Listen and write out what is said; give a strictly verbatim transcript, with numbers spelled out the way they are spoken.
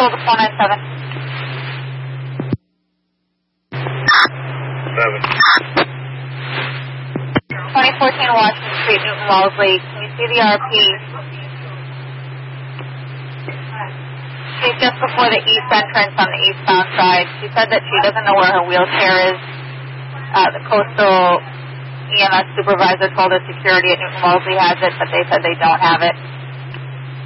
hold four nine seven. Seven. twenty fourteen Washington Street, Newton Wellesley. Can you see the R P? She's just before the east entrance on the eastbound side. She said that she doesn't know where her wheelchair is. Uh, the coastal E M S supervisor told her security at Newton Wellesley has it, but they said they don't have it.